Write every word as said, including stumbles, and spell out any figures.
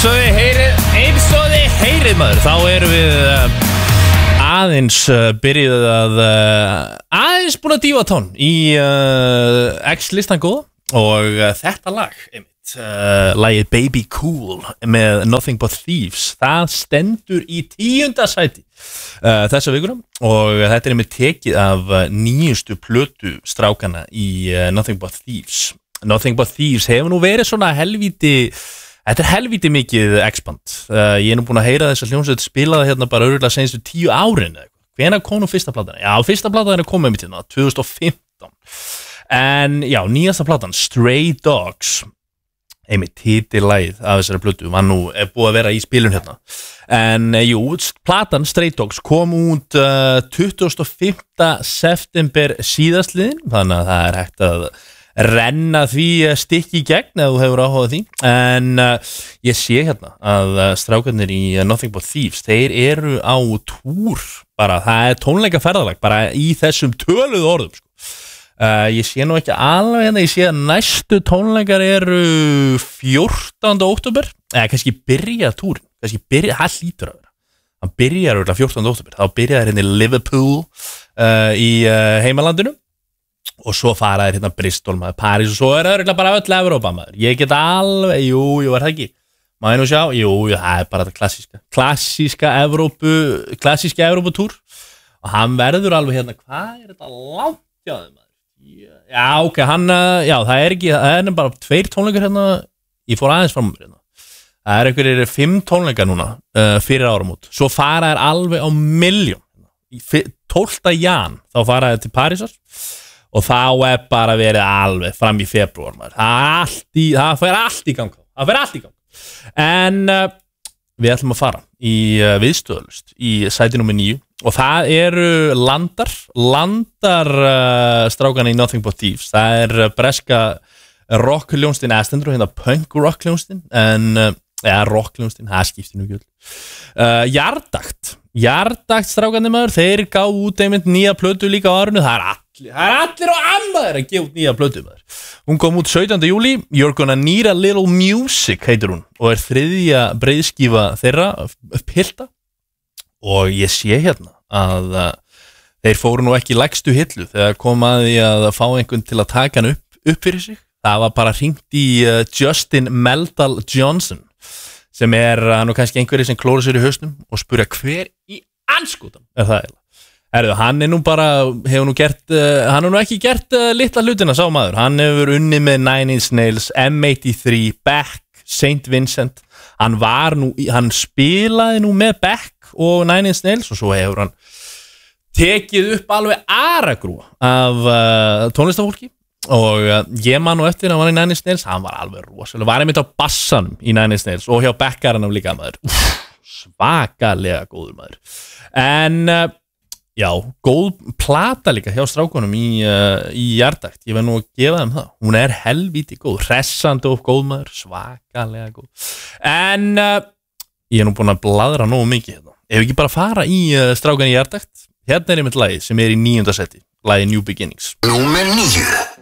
Eins og þið heyrið, eins og þið heyrið maður, þá erum við uh, aðeins uh, byrjuð að uh, aðeins búin að dífa tón í uh, X-listan góða og uh, þetta lag, einmitt, uh, lagið Baby Cool með Nothing But Thieves, það stendur í tíunda sæti uh, þessa vikuna og þetta er einmitt tekið af uh, nýjustu plötu strákana í uh, Nothing But Thieves. Nothing But Thieves hefur nú verið svona helvíti. Þetta er helvíti mikið X-band. Uh, ég er nú búin að heyra þess að hljómsveit spilaði hérna bara örugglega seinustu tíu árin. Hvenær kom nú fyrsta platan? Já, fyrsta platan er komið mitt hérna, tvö þúsund og fimmtán. En já, nýjasta platan, Stray Dogs, einmitt titillagið af þessari plötu, var nú er búið að vera í spilun hérna. En jú, platan Stray Dogs kom út uh, tuttugasta og fimmta september síðastliðin, þannig að það er hægt að renna því stikki í gegn ef þú hefur áhugað því en uh, ég sé hérna að uh, strákarnir í uh, Nothing But Thieves þeir eru á túr bara, það er tónleika ferðalag bara í þessum töluðu orðum sko. uh, ég sé nú ekki alveg hérna, ég sé að næstu tónleikar eru fjórtánda október eða kannski byrja túrin kannski byrja, það hlýtur að vera hann byrjar örugglega fjórtánda október þá byrjar hérna í Liverpool uh, í uh, heimalandinu og svo fara þér hérna Bristol maður, París og svo er það bara öll Evrópa maður ég get alveg, jú, jú, er það ekki má ég nú sjá, jú, jú, það er bara þetta klassíska klassíska Evrópu klassíska Evróputúr og hann verður alveg hérna, hvað er þetta langt hjá þeim maður já, ok, hann, já, það er ekki það er bara tveir tónleikar hérna ég fór aðeins fram hérna það er einhverjir fimm tónleikar núna uh, fyrir áramót, svo fara þér alveg á milljón tólfta jan, þá fara þér til Parísar og þá er bara verið alveg fram í febrúar maður. Það er allt í, það fer allt í gang. Það fer allt í gang. En uh, við ætlum að fara í uh, viðstöðulust í sæti númer níu og það eru landar, landar uh, strákana í Nothing But Thieves. Það er uh, breska rockljónstin estendur og hérna punk rockljónstin en, uh, ja, rockljónstin, það skiptir nú ekki öll. Uh, Jardagt, Jardagt strákandi maður, þeir gáðu út einmitt nýja plötu líka á árinu, það er allir, það er allir á ammaður að gefa út nýja plötu maður. Hún kom út sautjánda júlí, You're Gonna Need a Little Music heitir hún og er þriðja breiðskífa þeirra, pilta og ég sé hérna að uh, þeir fóru nú ekki lægstu hillu þegar kom að því að fá einhvern til að taka hann upp, upp fyrir sig. Það var bara hringt í uh, Justin Meldal Johnson sem er uh, nú kannski einhverjir sem klóra sér í hausnum og spurja hver í anskotan er það eiginlega. Herðu, hann er nú bara, hefur nú gert, uh, hann hefur nú ekki gert uh, litla hlutina sá maður. Hann hefur unnið með Nine Inch Nails, M eighty-three, Beck, Saint Vincent. Hann var nú, hann spilaði nú með Beck og Nine Inch Nails og svo hefur hann tekið upp alveg aragrúa af uh, tónlistafólki og uh, ég man nú eftir að hann var í Nine Inch Nails, hann var alveg rosalega, var einmitt á bassanum í Nine Inch Nails og hjá Beck er hann af líka maður. Úff, svakalega góður maður. En uh, já, góð plata líka hjá strákunum í, uh, í Jardagt, ég verð nú að gefa þeim það, hún er helvíti góð, hressandi og góð maður, svakalega góð. En uh, ég er nú búin að bladra nógu mikið hérna, ef ekki bara fara í uh, strákan í Jardagt, hérna er einmitt lagið sem er í níunda seti, lagið New Beginnings. Númer níu.